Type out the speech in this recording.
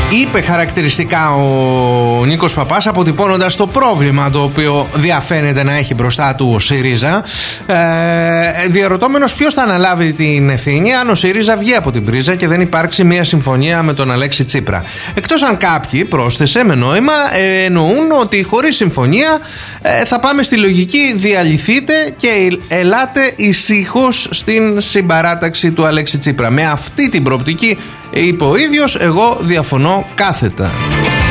Είπε χαρακτηριστικά ο Νίκος Παπάς, αποτυπώνοντας το πρόβλημα το οποίο διαφαίνεται να έχει μπροστά του ο ΣΥΡΙΖΑ, διαρωτώμενος ποιος θα αναλάβει την ευθύνη αν ο ΣΥΡΙΖΑ βγει από την πρίζα και δεν υπάρξει μια συμφωνία με τον Αλέξη Τσίπρα. Εκτός αν κάποιοι, πρόσθεσε με νόημα, εννοούν ότι χωρίς συμφωνία θα πάμε στη λογική διαλυθείτε και ελάτε ησύχως στην συμπαράταξη του Αλέξη Τσίπρα. Με αυτή την προοπτική, είπε ο ίδιος, εγώ διαφωνώ κάθετα.